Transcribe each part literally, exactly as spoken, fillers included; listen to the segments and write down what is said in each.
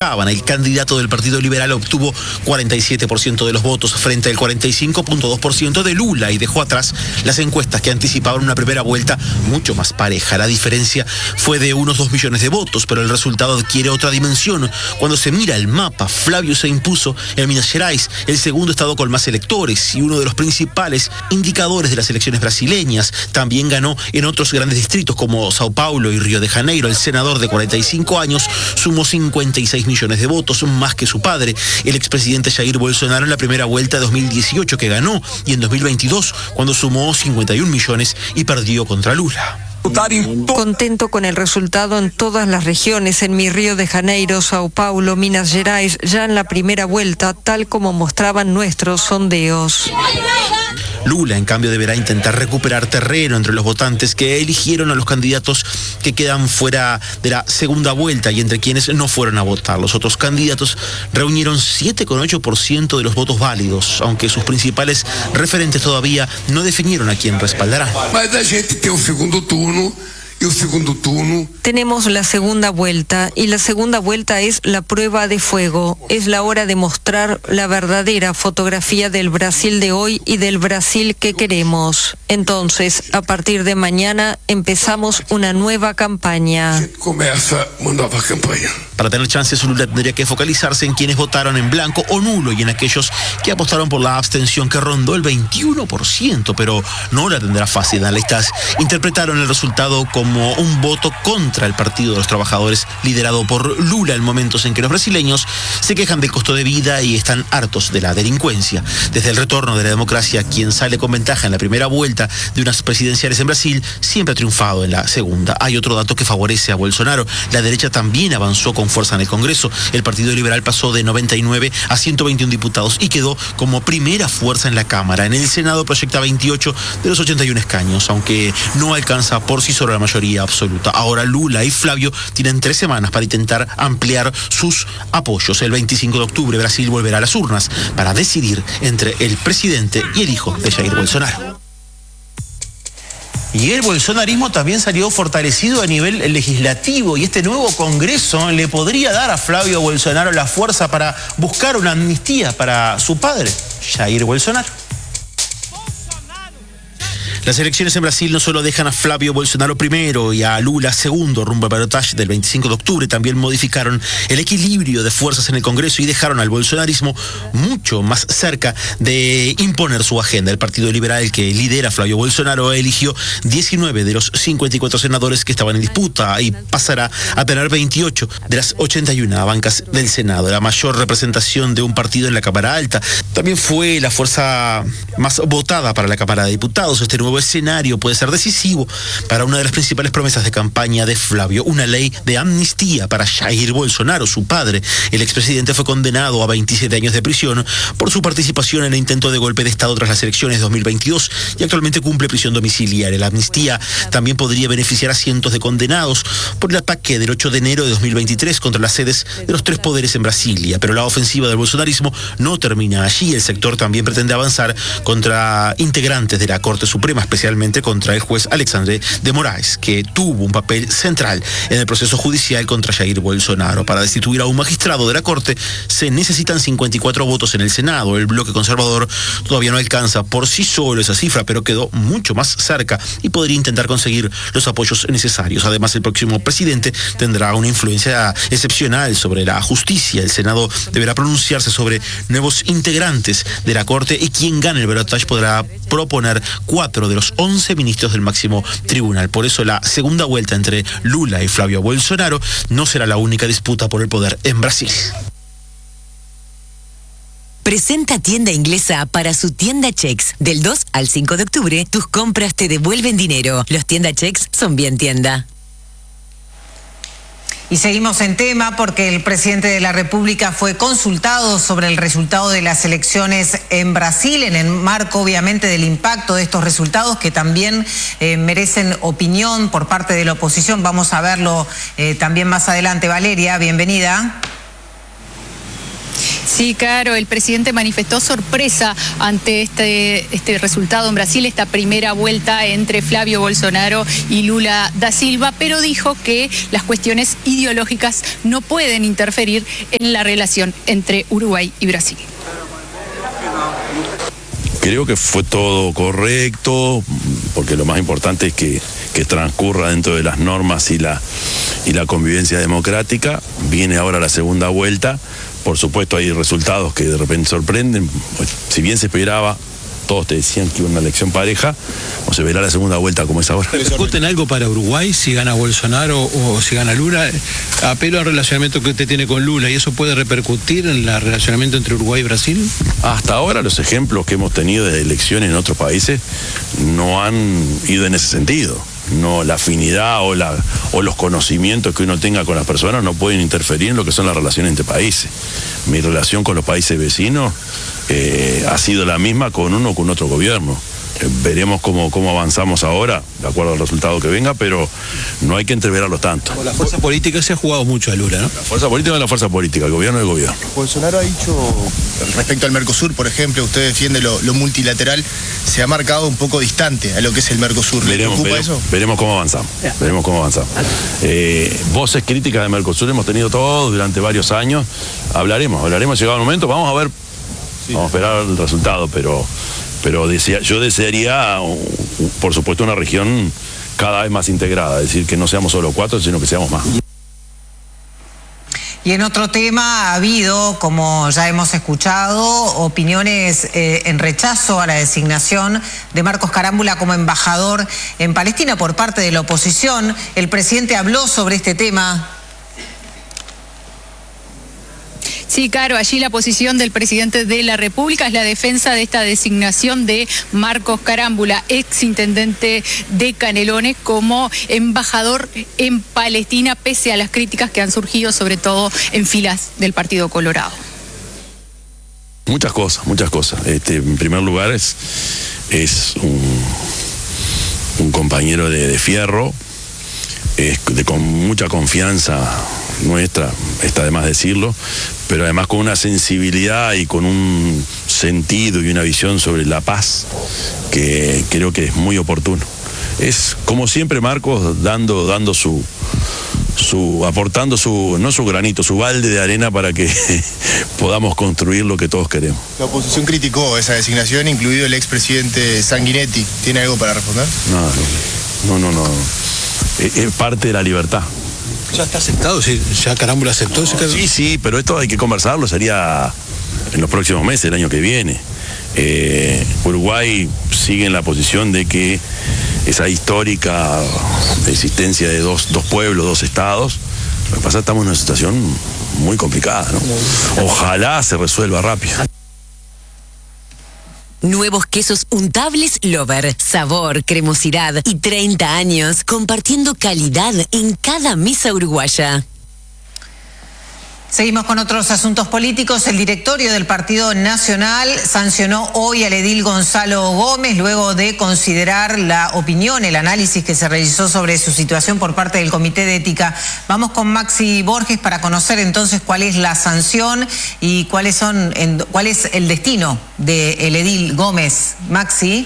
importaban. El candidato del Partido Liberal obtuvo cuarenta y siete por ciento de los votos frente al cuarenta y cinco punto dos por ciento de Lula y dejó atrás las encuestas que anticipaban una primera vuelta mucho más pareja. La diferencia fue de unos dos millones de votos, pero el resultado adquiere otra dimensión. Cuando se mira el mapa, Flávio se impuso en Minas Gerais, el segundo estado con más electores y uno de los principales indicadores de las elecciones brasileñas. También ganó en otros grandes distritos como Sao Paulo y Río de Janeiro. El senador de cuarenta y cinco años sumó cincuenta y seis millones de votos, más que su padre, el expresidente Jair Bolsonaro, en la primera vuelta de dos mil dieciocho, que ganó, y en dos mil veintidós, cuando sumó cincuenta y un millones y perdió contra Lula. Contento con el resultado en todas las regiones, en mi Río de Janeiro, Sao Paulo, Minas Gerais, ya en la primera vuelta, tal como mostraban nuestros sondeos. Lula, en cambio, deberá intentar recuperar terreno entre los votantes que eligieron a los candidatos que quedan fuera de la segunda vuelta y entre quienes no fueron a votar. Los otros candidatos reunieron siete coma ocho por ciento de los votos válidos, aunque sus principales referentes todavía no definieron a quién respaldarán. Mas a gente tem un segundo turno. Y el segundo turno. Tenemos la segunda vuelta y la segunda vuelta es la prueba de fuego. Es la hora de mostrar la verdadera fotografía del Brasil de hoy y del Brasil que queremos. Entonces, a partir de mañana empezamos una nueva campaña. Comienza una nueva campaña. Para tener chances, Lula tendría que focalizarse en quienes votaron en blanco o nulo y en aquellos que apostaron por la abstención, que rondó el veintiuno por ciento, pero no la tendrá fácil. Analistas interpretaron el resultado como como un voto contra el Partido de los Trabajadores, liderado por Lula, en momentos en que los brasileños se quejan del costo de vida y están hartos de la delincuencia. Desde el retorno de la democracia, quien sale con ventaja en la primera vuelta de unas presidenciales en Brasil, siempre ha triunfado en la segunda. Hay otro dato que favorece a Bolsonaro. La derecha también avanzó con fuerza en el Congreso. El Partido Liberal pasó de noventa y nueve a ciento veintiún diputados y quedó como primera fuerza en la Cámara. En el Senado proyecta veintiocho de los ochenta y un escaños, aunque no alcanza por sí solo la mayoría absoluta. Ahora Lula y Flávio tienen tres semanas para intentar ampliar sus apoyos. El veinticinco de octubre Brasil volverá a las urnas para decidir entre el presidente y el hijo de Jair Bolsonaro. Y el bolsonarismo también salió fortalecido a nivel legislativo y este nuevo Congreso le podría dar a Flávio Bolsonaro la fuerza para buscar una amnistía para su padre, Jair Bolsonaro. Las elecciones en Brasil no solo dejan a Flávio Bolsonaro primero y a Lula segundo rumbo al balotaje del veinticinco de octubre, también modificaron el equilibrio de fuerzas en el Congreso y dejaron al bolsonarismo mucho más cerca de imponer su agenda. El Partido Liberal, que lidera Flávio Bolsonaro, eligió diecinueve de los cincuenta y cuatro senadores que estaban en disputa y pasará a tener veintiocho de las ochenta y una bancas del Senado, la mayor representación de un partido en la Cámara Alta. También fue la fuerza más votada para la Cámara de Diputados. Este nuevo escenario puede ser decisivo para una de las principales promesas de campaña de Flávio, una ley de amnistía para Jair Bolsonaro, su padre. El expresidente fue condenado a veintisiete años de prisión por su participación en el intento de golpe de Estado tras las elecciones de dos mil veintidós y actualmente cumple prisión domiciliaria. La amnistía también podría beneficiar a cientos de condenados por el ataque del ocho de enero de dos mil veintitrés contra las sedes de los tres poderes en Brasilia. Pero la ofensiva del bolsonarismo no termina allí. El sector también pretende avanzar contra integrantes de la Corte Suprema, especialmente contra el juez Alexandre de Moraes, que tuvo un papel central en el proceso judicial contra Jair Bolsonaro. Para destituir a un magistrado de la Corte se necesitan cincuenta y cuatro votos en el Senado. El bloque conservador todavía no alcanza por sí solo esa cifra, pero quedó mucho más cerca y podría intentar conseguir los apoyos necesarios. Además, el próximo presidente tendrá una influencia excepcional sobre la justicia. El Senado deberá pronunciarse sobre nuevos integrantes de la Corte y quien gane el balotaje podrá proponer cuatro de los once ministros del máximo tribunal. Por eso la segunda vuelta entre Lula y Flávio Bolsonaro no será la única disputa por el poder en Brasil. Presenta Tienda Inglesa para su Tienda Chex. Del dos al cinco de octubre, tus compras te devuelven dinero. Los Tienda Chex son bien tienda. Y seguimos en tema porque el presidente de la República fue consultado sobre el resultado de las elecciones en Brasil, en el marco obviamente del impacto de estos resultados que también eh, merecen opinión por parte de la oposición. Vamos a verlo eh, también más adelante. Valeria, bienvenida. Sí, claro, el presidente manifestó sorpresa ante este, este resultado en Brasil, esta primera vuelta entre Flavio Bolsonaro y Lula da Silva, pero dijo que las cuestiones ideológicas no pueden interferir en la relación entre Uruguay y Brasil. Creo que fue todo correcto, porque lo más importante es que, que transcurra dentro de las normas y la, y la convivencia democrática. Viene ahora la segunda vuelta. Por supuesto hay resultados que de repente sorprenden. Si bien se esperaba, todos te decían que iba una elección pareja, o se verá la segunda vuelta como es ahora. ¿Repercuten algo para Uruguay si gana Bolsonaro o si gana Lula? Apelo al relacionamiento que usted tiene con Lula, ¿y eso puede repercutir en el relacionamiento entre Uruguay y Brasil? Hasta ahora los ejemplos que hemos tenido de elecciones en otros países no han ido en ese sentido. No, la afinidad o, la, o los conocimientos que uno tenga con las personas no pueden interferir en lo que son las relaciones entre países. Mi relación con los países vecinos eh, ha sido la misma con uno o con otro gobierno. Eh, veremos cómo, cómo avanzamos ahora, de acuerdo al resultado que venga, pero no hay que entreverarlos tanto. La fuerza política se ha jugado mucho a Lula, ¿no? La fuerza política es la fuerza política, el gobierno es el gobierno. Bolsonaro ha dicho, respecto al Mercosur, por ejemplo, usted defiende lo, lo multilateral, se ha marcado un poco distante a lo que es el Mercosur. ¿Le veremos, preocupa veremos, eso? Veremos cómo avanzamos. Veremos cómo avanzamos. Eh, voces críticas de Mercosur hemos tenido todos durante varios años. Hablaremos, hablaremos, llegado el momento, vamos a ver, sí. Vamos a esperar el resultado, pero, pero desea, yo desearía, por supuesto, una región cada vez más integrada, es decir, que no seamos solo cuatro, sino que seamos más. Y en otro tema ha habido, como ya hemos escuchado, opiniones eh, en rechazo a la designación de Marcos Carámbula como embajador en Palestina por parte de la oposición. El presidente habló sobre este tema. Sí, claro, allí la posición del presidente de la República es la defensa de esta designación de Marcos Carámbula, ex intendente de Canelones, como embajador en Palestina, pese a las críticas que han surgido, sobre todo en filas del Partido Colorado. Muchas cosas, muchas cosas. Este, en primer lugar, es, es un, un compañero de, de fierro, es de, con mucha confianza nuestra, está de más decirlo, pero además con una sensibilidad y con un sentido y una visión sobre la paz que creo que es muy oportuno. Es como siempre Marcos dando, dando su, su, aportando su, no su granito, su balde de arena para que podamos construir lo que todos queremos. La oposición criticó esa designación, incluido el expresidente Sanguinetti. ¿Tiene algo para responder? No, no, no, no. Es, es parte de la libertad. ¿Ya está aceptado? ¿Sí? ¿Ya Carámbula aceptó ese caso? Sí, sí, pero esto hay que conversarlo, sería en los próximos meses, el año que viene. Eh, Uruguay sigue en la posición de que esa histórica existencia de dos, dos pueblos, dos estados, lo que pasa es que estamos en una situación muy complicada, ¿no? Ojalá se resuelva rápido. Nuevos quesos untables Lover, sabor, cremosidad y treinta años compartiendo calidad en cada mesa uruguaya. Seguimos con otros asuntos políticos. El directorio del Partido Nacional sancionó hoy al edil Gonzalo Gómez luego de considerar la opinión, el análisis que se realizó sobre su situación por parte del Comité de Ética. Vamos con Maxi Borges para conocer entonces cuál es la sanción y cuáles son, en, cuál es el destino del edil Gómez. Maxi.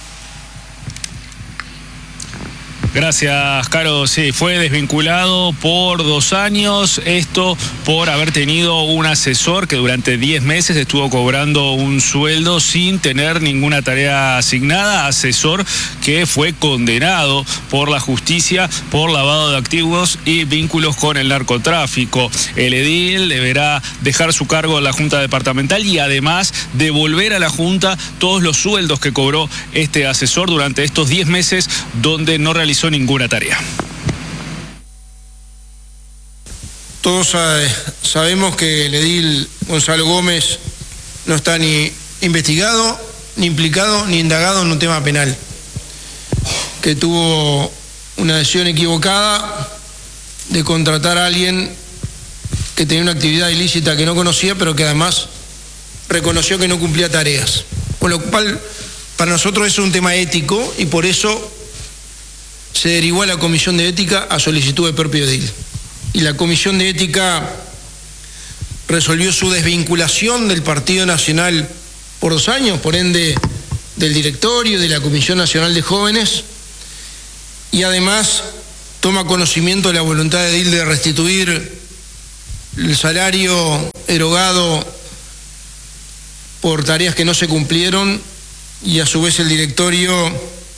Gracias, Caro. Sí, fue desvinculado por dos años, esto por haber tenido un asesor que durante diez meses estuvo cobrando un sueldo sin tener ninguna tarea asignada, asesor que fue condenado por la justicia por lavado de activos y vínculos con el narcotráfico. El edil deberá dejar su cargo en la Junta Departamental y además devolver a la Junta todos los sueldos que cobró este asesor durante estos diez meses donde no realizó ninguna tarea. Todos sabemos que el edil Gonzalo Gómez no está ni investigado, ni implicado, ni indagado en un tema penal, que tuvo una decisión equivocada de contratar a alguien que tenía una actividad ilícita que no conocía, pero que además reconoció que no cumplía tareas. Con lo cual, para nosotros eso es un tema ético y por eso se derivó a la Comisión de Ética a solicitud del propio edil. Y la Comisión de Ética resolvió su desvinculación del Partido Nacional por dos años, por ende del directorio de la Comisión Nacional de Jóvenes, y además toma conocimiento de la voluntad de Edil de restituir el salario erogado por tareas que no se cumplieron, y a su vez el directorio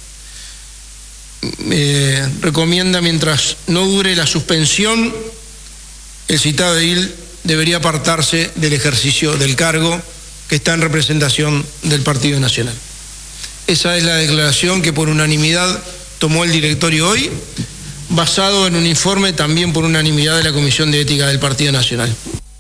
eh, recomienda, mientras no dure la suspensión, el citado edil debería apartarse del ejercicio del cargo que está en representación del Partido Nacional. Esa es la declaración que por unanimidad tomó el directorio hoy, basado en un informe también por unanimidad de la Comisión de Ética del Partido Nacional.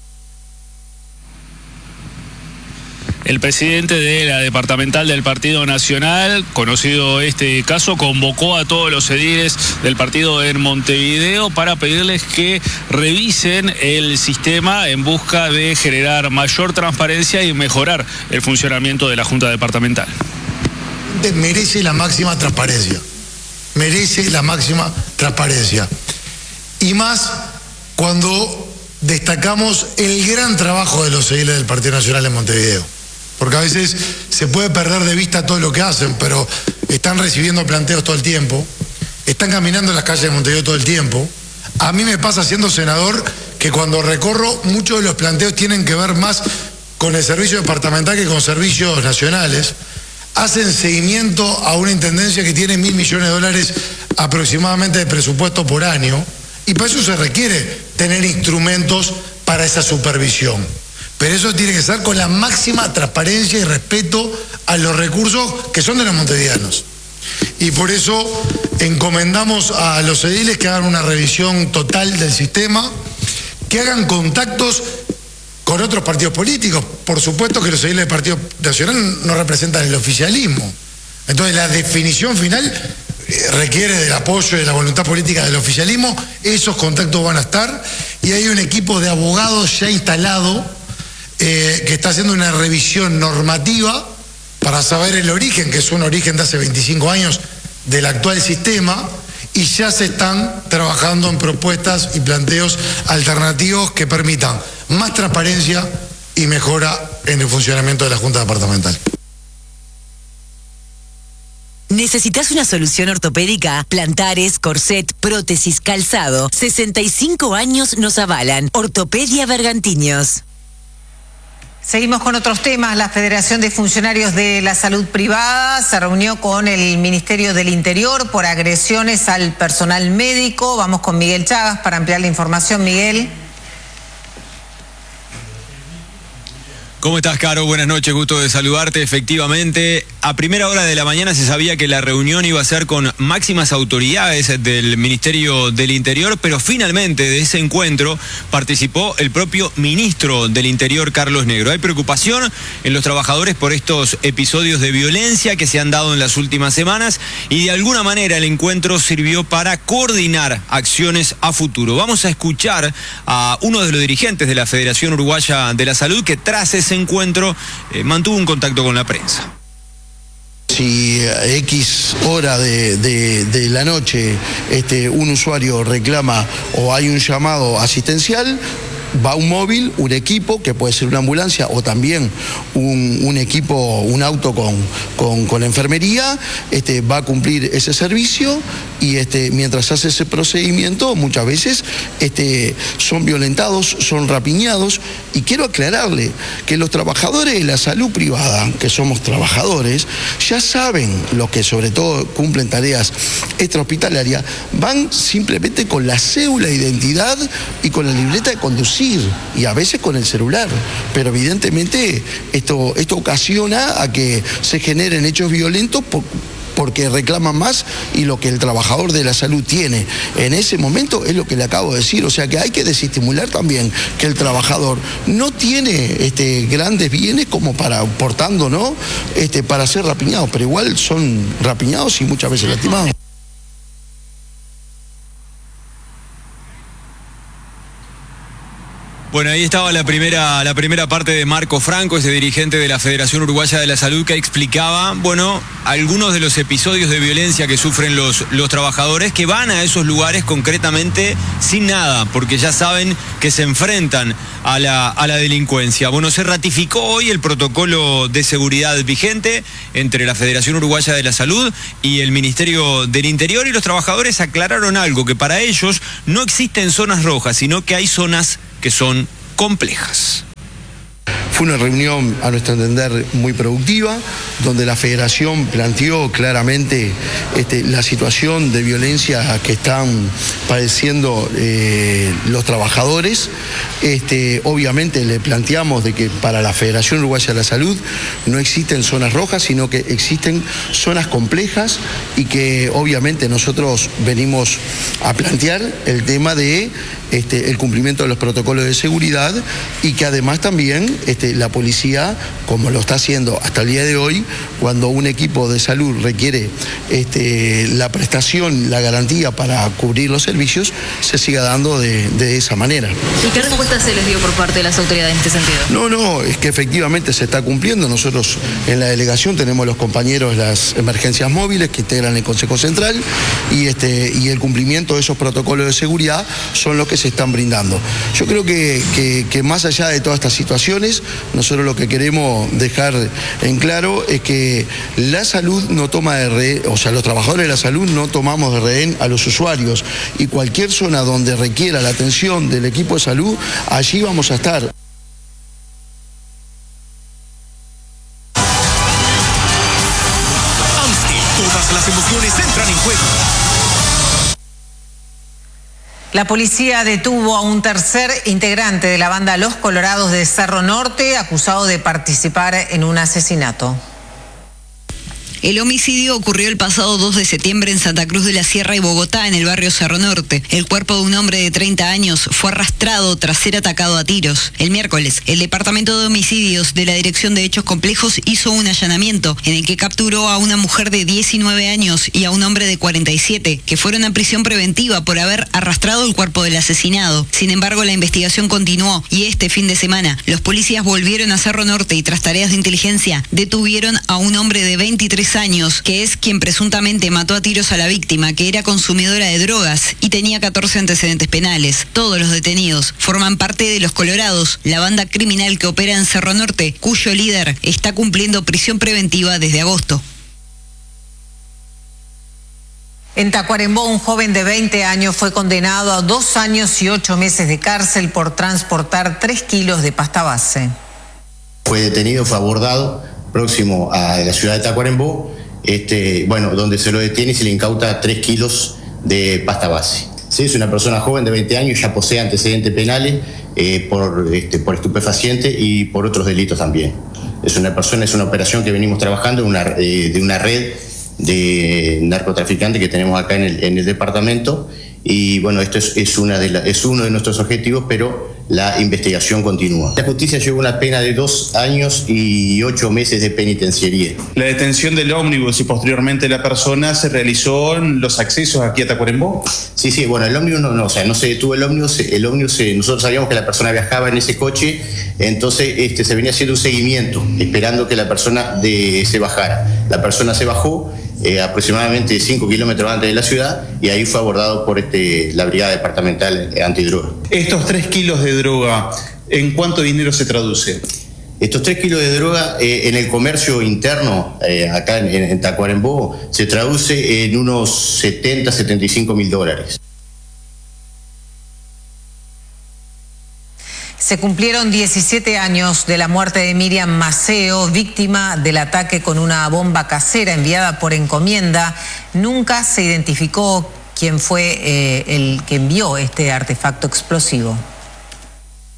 El presidente de la departamental del Partido Nacional, conocido este caso, convocó a todos los ediles del partido en Montevideo para pedirles que revisen el sistema en busca de generar mayor transparencia y mejorar el funcionamiento de la Junta Departamental. Merece la máxima transparencia, merece la máxima transparencia. Y más cuando destacamos el gran trabajo de los ediles del Partido Nacional en Montevideo. Porque a veces se puede perder de vista todo lo que hacen, pero están recibiendo planteos todo el tiempo, están caminando en las calles de Montevideo todo el tiempo. A mí me pasa siendo senador que cuando recorro, muchos de los planteos tienen que ver más con el servicio departamental que con servicios nacionales. Hacen seguimiento a una intendencia que tiene mil millones de dólares aproximadamente de presupuesto por año, y para eso se requiere tener instrumentos para esa supervisión. Pero eso tiene que ser con la máxima transparencia y respeto a los recursos que son de los montevideanos. Y por eso encomendamos a los ediles que hagan una revisión total del sistema, que hagan contactos con otros partidos políticos. Por supuesto que los ediles del Partido Nacional no representan el oficialismo. Entonces la definición final requiere del apoyo y de la voluntad política del oficialismo. Esos contactos van a estar, y hay un equipo de abogados ya instalado Eh, que está haciendo una revisión normativa para saber el origen, que es un origen de hace veinticinco años del actual sistema, y ya se están trabajando en propuestas y planteos alternativos que permitan más transparencia y mejora en el funcionamiento de la Junta Departamental. ¿Necesitas una solución ortopédica? Plantares, corset, prótesis, calzado. sesenta y cinco años nos avalan. Ortopedia Bergantiños. Seguimos con otros temas. La Federación de Funcionarios de la Salud Privada se reunió con el Ministerio del Interior por agresiones al personal médico. Vamos con Miguel Chagas para ampliar la información. Miguel. ¿Cómo estás, Caro? Buenas noches, gusto de saludarte. Efectivamente, a primera hora de la mañana se sabía que la reunión iba a ser con máximas autoridades del Ministerio del Interior, pero finalmente de ese encuentro participó el propio ministro del Interior, Carlos Negro. Hay preocupación en los trabajadores por estos episodios de violencia que se han dado en las últimas semanas, y de alguna manera el encuentro sirvió para coordinar acciones a futuro. Vamos a escuchar a uno de los dirigentes de la Federación Uruguaya de la Salud, que tras ese encuentro eh, mantuvo un contacto con la prensa. Si a X hora de, de, de la noche este, un usuario reclama o hay un llamado asistencial, va un móvil, un equipo, que puede ser una ambulancia o también un, un equipo, un auto con, con, con la enfermería, este, va a cumplir ese servicio, y este, mientras hace ese procedimiento muchas veces este, son violentados, son rapiñados. Y quiero aclararle que los trabajadores de la salud privada, que somos trabajadores, ya saben lo que sobre todo cumplen tareas extrahospitalarias, van simplemente con la cédula de identidad y con la libreta de conducir, y a veces con el celular, pero evidentemente esto, esto ocasiona a que se generen hechos violentos por, porque reclaman más, y lo que el trabajador de la salud tiene en ese momento es lo que le acabo de decir. O sea que hay que desestimular también que el trabajador no tiene este, grandes bienes como para, portando, ¿no? Este, para ser rapiñados, pero igual son rapiñados y muchas veces lastimados. Bueno, ahí estaba la primera, la primera parte de Marco Franco, ese dirigente de la Federación Uruguaya de la Salud, que explicaba, bueno, algunos de los episodios de violencia que sufren los, los trabajadores que van a esos lugares concretamente sin nada, porque ya saben que se enfrentan a la, a la delincuencia. Bueno, se ratificó hoy el protocolo de seguridad vigente entre la Federación Uruguaya de la Salud y el Ministerio del Interior, y los trabajadores aclararon algo, que para ellos no existen zonas rojas, sino que hay zonas que son complejas. Fue una reunión, a nuestro entender, muy productiva, donde la Federación planteó claramente este, la situación de violencia que están padeciendo eh, los trabajadores. Este, obviamente le planteamos de que para la Federación Uruguaya de la Salud no existen zonas rojas, sino que existen zonas complejas, y que obviamente nosotros venimos a plantear el tema de este, el cumplimiento de los protocolos de seguridad, y que además también este, la policía, como lo está haciendo hasta el día de hoy, cuando un equipo de salud requiere este, la prestación, la garantía para cubrir los servicios, se siga dando de, de esa manera. ¿Y qué respuesta se les dio por parte de las autoridades en este sentido? No, no, es que efectivamente se está cumpliendo. Nosotros en la delegación tenemos los compañeros de las emergencias móviles que integran el Consejo Central, y, este, y el cumplimiento de esos protocolos de seguridad son los que se están brindando. Yo creo que, que, que más allá de todas estas situaciones, nosotros lo que queremos dejar en claro es que la salud no toma de rehén, o sea, los trabajadores de la salud no tomamos de rehén a los usuarios, y cualquier zona donde requiera la atención del equipo de salud, allí vamos a estar. Amstel, todas las emociones entran en juego. La policía detuvo a un tercer integrante de la banda Los Colorados de Cerro Norte, acusado de participar en un asesinato. El homicidio ocurrió el pasado dos de septiembre en Santa Cruz de la Sierra y Bogotá, en el barrio Cerro Norte. El cuerpo de un hombre de treinta años fue arrastrado tras ser atacado a tiros. El miércoles, el Departamento de Homicidios de la Dirección de Hechos Complejos hizo un allanamiento en el que capturó a una mujer de diecinueve años y a un hombre de cuarenta y siete, que fueron a prisión preventiva por haber arrastrado el cuerpo del asesinado. Sin embargo, la investigación continuó, y este fin de semana los policías volvieron a Cerro Norte y, tras tareas de inteligencia, detuvieron a un hombre de veintitrés años, que es quien presuntamente mató a tiros a la víctima, que era consumidora de drogas y tenía catorce antecedentes penales. Todos los detenidos forman parte de Los Colorados, la banda criminal que opera en Cerro Norte, cuyo líder está cumpliendo prisión preventiva desde agosto. En Tacuarembó, un joven de veinte años fue condenado a dos años y ocho meses de cárcel por transportar tres kilos de pasta base. Fue detenido, fue abordado próximo a la ciudad de Tacuarembó, este, bueno, donde se lo detiene y se le incauta tres kilos de pasta base. Sí, es una persona joven de veinte años, ya posee antecedentes penales eh, por, este, por estupefaciente y por otros delitos también. Es una persona, es una operación que venimos trabajando en una, eh, de una red de narcotraficantes que tenemos acá en el, en el departamento, y bueno, esto es, es, una de la, es uno de nuestros objetivos, pero la investigación continúa. La justicia llevó una pena de dos años y ocho meses de penitenciaría. La detención del ómnibus y posteriormente la persona se realizó en los accesos aquí a Tacuarembó. Sí, sí, bueno, el ómnibus no, no, o sea, no se detuvo el ómnibus, el ómnibus, nosotros sabíamos que la persona viajaba en ese coche, entonces este, se venía haciendo un seguimiento, esperando que la persona de, se bajara. La persona se bajó eh, aproximadamente cinco kilómetros antes de la ciudad, y ahí fue abordado por este, la Brigada Departamental Antidroga. Estos tres kilos de droga, ¿en cuánto dinero se traduce? Estos tres kilos de droga eh, en el comercio interno, eh, acá en, en Tacuarembó, se traduce en unos setenta, setenta y cinco mil dólares. Se cumplieron diecisiete años de la muerte de Miriam Maceo, víctima del ataque con una bomba casera enviada por encomienda. Nunca se identificó quién fue eh, el que envió este artefacto explosivo.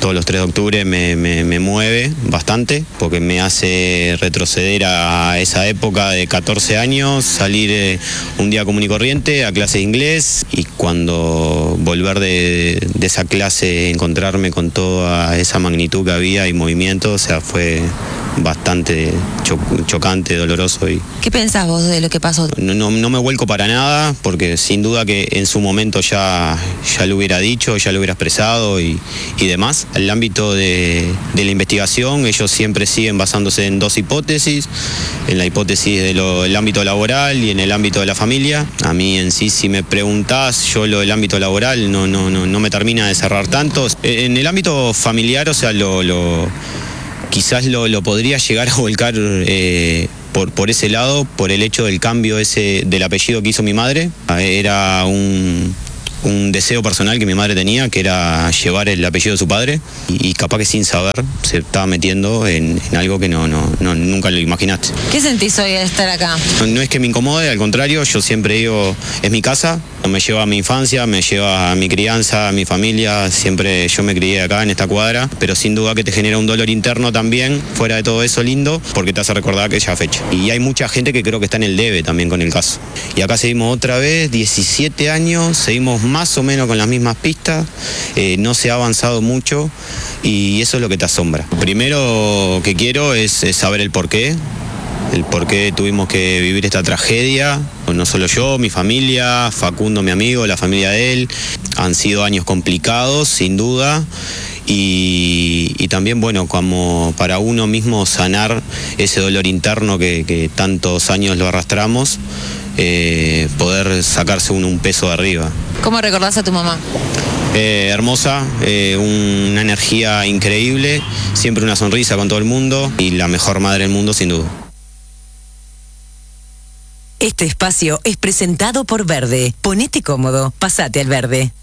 todos los tres de octubre me, me, me mueve bastante, porque me hace retroceder a esa época de catorce años, salir eh, un día común y corriente a clase de inglés, y cuando volver de, de esa clase, encontrarme con toda esa magnitud que había y movimiento, o sea, fue bastante cho chocante, doloroso. Y ¿qué pensás vos de lo que pasó? No, no, no me vuelco para nada, porque sin duda que en su momento ya, ya lo hubiera dicho, ya lo hubiera expresado y, y demás. El ámbito de, de la investigación, ellos siempre siguen basándose en dos hipótesis, en la hipótesis del ámbito laboral y en el ámbito de la familia. A mí en sí, si me preguntás, yo lo del ámbito laboral no, no, no, no me termina de cerrar tanto. En el ámbito familiar, o sea, lo... lo quizás lo, lo podría llegar a volcar eh, por, por ese lado, por el hecho del cambio ese del apellido que hizo mi madre. Era un, un deseo personal que mi madre tenía, que era llevar el apellido de su padre, y, y capaz que sin saber se estaba metiendo en, en algo que no, no, no, nunca lo imaginaste. ¿Qué sentís hoy de estar acá? No, no es que me incomode, al contrario, yo siempre digo, es mi casa, me lleva a mi infancia, me lleva a mi crianza, a mi familia, siempre yo me crié acá en esta cuadra, pero sin duda que te genera un dolor interno también, fuera de todo eso lindo, porque te hace recordar aquella fecha. Y hay mucha gente que creo que está en el debe también con el caso. Y acá seguimos otra vez, diecisiete años, seguimos más o menos con las mismas pistas, eh, no se ha avanzado mucho y eso es lo que te asombra. Primero que quiero es, es saber el porqué. El por qué tuvimos que vivir esta tragedia, no solo yo, mi familia, Facundo, mi amigo, la familia de él. Han sido años complicados, sin duda, y, y también, bueno, como para uno mismo sanar ese dolor interno que, que tantos años lo arrastramos, eh, poder sacarse uno un peso de arriba. ¿Cómo recordás a tu mamá? Eh, hermosa, eh, una energía increíble, siempre una sonrisa con todo el mundo y la mejor madre del mundo, sin duda. Este espacio es presentado por Verde. Ponete cómodo, pasate al Verde.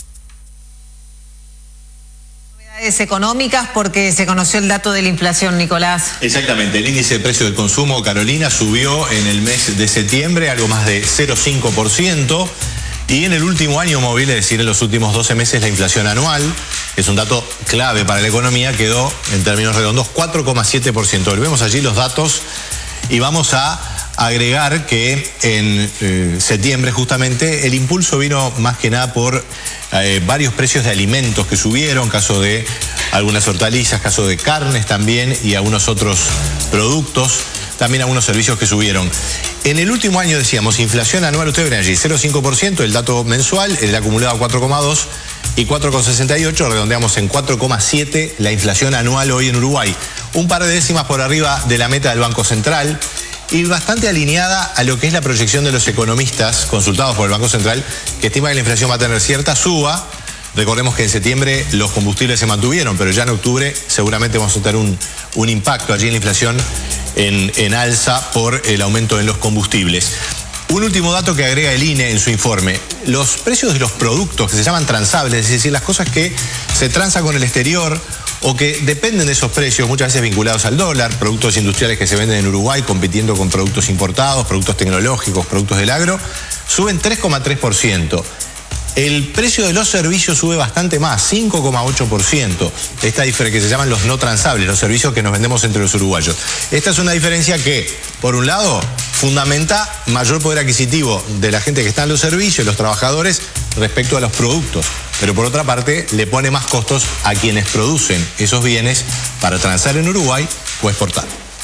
Novedades económicas porque se conoció el dato de la inflación, Nicolás. Exactamente, el índice de precio del consumo, Carolina, subió en el mes de septiembre algo más de cero coma cinco por ciento. Y en el último año móvil, es decir, en los últimos doce meses, la inflación anual, que es un dato clave para la economía, quedó en términos redondos cuatro coma siete por ciento. Vemos allí los datos y vamos a agregar que en eh, septiembre justamente el impulso vino más que nada por eh, varios precios de alimentos que subieron, caso de algunas hortalizas, caso de carnes también y algunos otros productos, también algunos servicios que subieron. En el último año decíamos, inflación anual, ustedes ven allí, cero coma cinco por ciento, el dato mensual, el acumulado cuatro coma dos y cuatro coma sesenta y ocho, redondeamos en cuatro coma siete la inflación anual hoy en Uruguay. Un par de décimas por arriba de la meta del Banco Central y bastante alineada a lo que es la proyección de los economistas consultados por el Banco Central, que estima que la inflación va a tener cierta suba. Recordemos que en septiembre los combustibles se mantuvieron, pero ya en octubre seguramente vamos a tener un, un impacto allí en la inflación en, en alza por el aumento en los combustibles. Un último dato que agrega el I N E en su informe. Los precios de los productos que se llaman transables, es decir, las cosas que se transan con el exterior o que dependen de esos precios, muchas veces vinculados al dólar, productos industriales que se venden en Uruguay compitiendo con productos importados, productos tecnológicos, productos del agro, suben tres coma tres por ciento. El precio de los servicios sube bastante más, cinco coma ocho por ciento. Esta diferencia que se llaman los no transables, los servicios que nos vendemos entre los uruguayos. Esta es una diferencia que, por un lado, fundamenta mayor poder adquisitivo de la gente que está en los servicios, los trabajadores, respecto a los productos. Pero por otra parte, le pone más costos a quienes producen esos bienes para transar en Uruguay o exportar.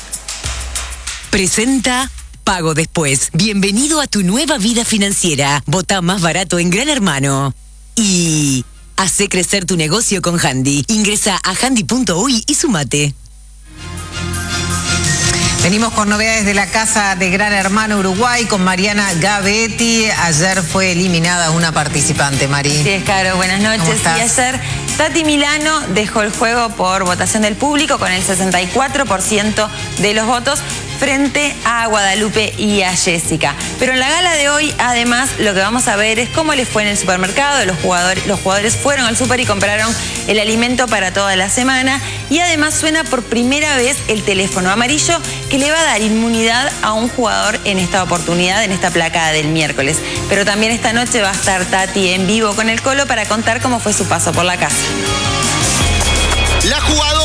Presenta Pago Después. Bienvenido a tu nueva vida financiera. Votá más barato en Gran Hermano. Y hace crecer tu negocio con Handy. Ingresa a handy punto uy y sumate. Venimos con novedades de la Casa de Gran Hermano Uruguay con Mariana Gavetti. Ayer fue eliminada una participante, Mari. Sí, es Caro, buenas noches. Y ayer Tati Milano dejó el juego por votación del público con el sesenta y cuatro por ciento de los votos frente a Guadalupe y a Jessica. Pero en la gala de hoy, además, lo que vamos a ver es cómo les fue en el supermercado. Los jugadores, los jugadores fueron al súper y compraron el alimento para toda la semana. Y además suena por primera vez el teléfono amarillo que le va a dar inmunidad a un jugador en esta oportunidad, en esta placa del miércoles. Pero también esta noche va a estar Tati en vivo con el Colo para contar cómo fue su paso por la casa. La jugadora